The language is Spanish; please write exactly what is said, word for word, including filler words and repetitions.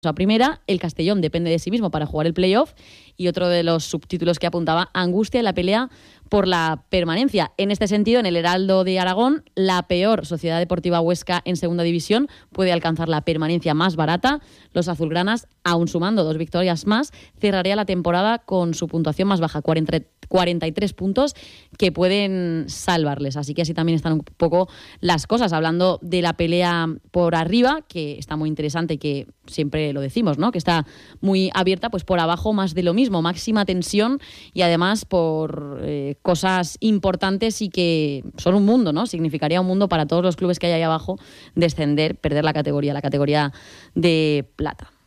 a primera, el Castellón depende de sí mismo para jugar el playoff, y otro de los subtítulos que apuntaba, angustia en la pelea por la permanencia. En este sentido, en el Heraldo de Aragón, la peor Sociedad Deportiva Huesca en segunda división puede alcanzar la permanencia más barata. Los azulgranas, aún sumando dos victorias más, cerraría la temporada con su puntuación más baja, cuarenta y tres puntos, que pueden salvarles. Así que así también están un poco las cosas. Hablando de la pelea por arriba, que está muy interesante y que siempre lo decimos, ¿no?, que está muy abierta, pues por abajo más de lo mismo, máxima tensión, y además por eh, cosas importantes y que son un mundo, ¿no? Significaría un mundo para todos los clubes que hay ahí abajo descender, perder la categoría, la categoría de plata.